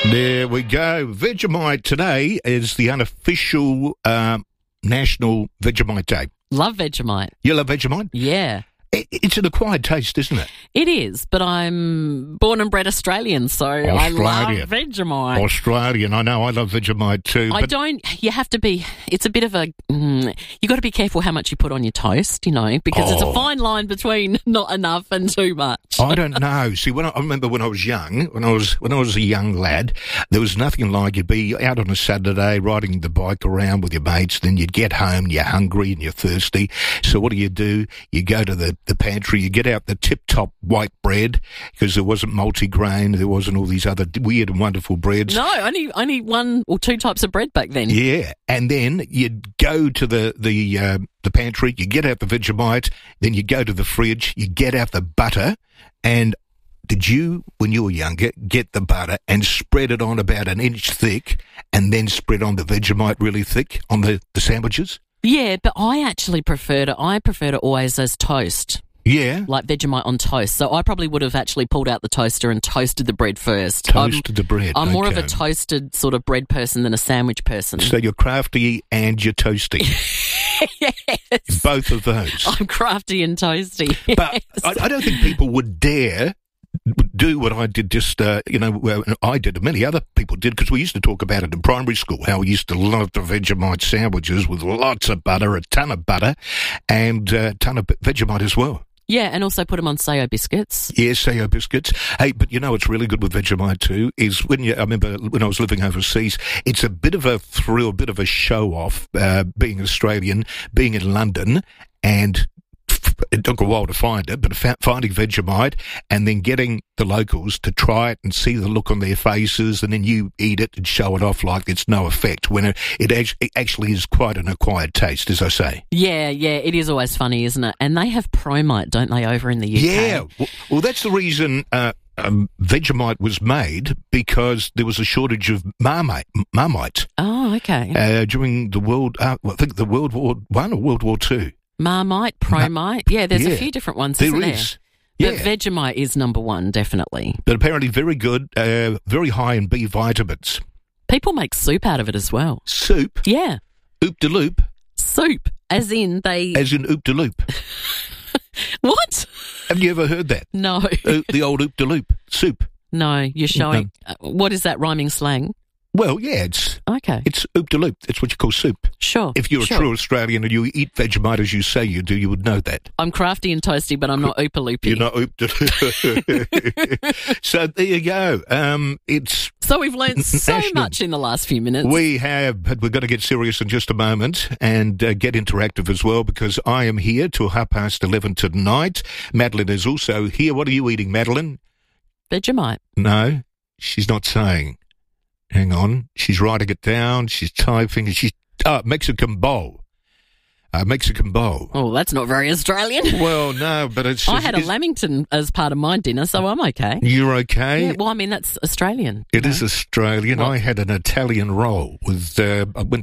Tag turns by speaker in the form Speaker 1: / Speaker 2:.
Speaker 1: There we go. Vegemite today is the unofficial National Vegemite Day.
Speaker 2: Love Vegemite.
Speaker 1: You love Vegemite?
Speaker 2: Yeah.
Speaker 1: It's an acquired taste, isn't it?
Speaker 2: It is, but I'm born and bred Australian, so I love Vegemite.
Speaker 1: Australian, I know, I love Vegemite too.
Speaker 2: You have to be, it's a bit of a, you got to be careful how much you put on your toast, because it's a fine line between not enough and too much.
Speaker 1: I don't know. See, I remember when I was young, when I was a young lad, there was nothing like you'd be out on a Saturday riding the bike around with your mates, then you'd get home, you're hungry and you're thirsty. So what do? You go to the pantry, you get out the tip-top white bread, because there wasn't multi-grain, there wasn't all these other weird and wonderful breads.
Speaker 2: No, only one or two types of bread back then.
Speaker 1: Yeah, and then you'd go to the pantry, you get out the Vegemite, then you go to the fridge, you get out the butter, and did you, when you were younger, get the butter and spread it on about an inch thick, and then spread on the Vegemite really thick on the sandwiches?
Speaker 2: Yeah, but I actually preferred it always as toast.
Speaker 1: Yeah.
Speaker 2: Like Vegemite on toast. So I probably would have actually pulled out the toaster and toasted the bread first.
Speaker 1: Toasted the bread.
Speaker 2: I'm more of a toasted sort of bread person than a sandwich person.
Speaker 1: So you're crafty and you're toasty.
Speaker 2: Yes.
Speaker 1: Both of those.
Speaker 2: I'm crafty and toasty.
Speaker 1: But yes. I don't think people would dare do what I did I did, many other people did, because we used to talk about it in primary school, how we used to love the Vegemite sandwiches with lots of butter, a ton of butter, and a ton of Vegemite as well.
Speaker 2: Yeah, and also put them on Sayo biscuits.
Speaker 1: Yeah, Sayo biscuits. Hey, but what's really good with Vegemite too is I remember when I was living overseas, it's a bit of a thrill, a bit of a show-off, being Australian, being in London, and it took a while to find it, but finding Vegemite and then getting the locals to try it and see the look on their faces, and then you eat it and show it off like it's no effect, when it actually is quite an acquired taste, as I say.
Speaker 2: Yeah, it is always funny, isn't it? And they have Promite, don't they, over in the UK?
Speaker 1: Yeah, well that's the reason Vegemite was made, because there was a shortage of Marmite.
Speaker 2: Oh, okay.
Speaker 1: During the World War I or World War II.
Speaker 2: Marmite, Promite. Yeah, there's a few different ones, isn't there?
Speaker 1: Yeah.
Speaker 2: But Vegemite is number one, definitely.
Speaker 1: But apparently very good, very high in B vitamins.
Speaker 2: People make soup out of it as well.
Speaker 1: Soup?
Speaker 2: Yeah.
Speaker 1: Oop-de-loop?
Speaker 2: Soup, as in
Speaker 1: oop-de-loop.
Speaker 2: What?
Speaker 1: Have you ever heard that?
Speaker 2: No.
Speaker 1: The old oop-de-loop. Soup.
Speaker 2: No, you're showing... what is that rhyming slang?
Speaker 1: Well, yeah, it's oop-de-loop. It's what you call soup.
Speaker 2: Sure.
Speaker 1: If you're a true Australian and you eat Vegemite as you say you do, you would know that.
Speaker 2: I'm crafty and toasty, but I'm not oop-a-loopy.
Speaker 1: You're not oop-de-loop. So there you go.
Speaker 2: So we've learned so much in the last few minutes.
Speaker 1: We have, but we're going to get serious in just a moment and get interactive as well, because I am here till 11:30 tonight. Madeline is also here. What are you eating, Madeline?
Speaker 2: Vegemite.
Speaker 1: No, she's not saying. Hang on. She's writing it down. She's typing. Mexican bowl. Mexican bowl.
Speaker 2: Oh, that's not very Australian.
Speaker 1: Well, no, but it's...
Speaker 2: I had a lamington as part of my dinner, so I'm okay.
Speaker 1: You're okay?
Speaker 2: Yeah, well, I mean, that's Australian.
Speaker 1: It is Australian. What? I had an Italian roll with... I went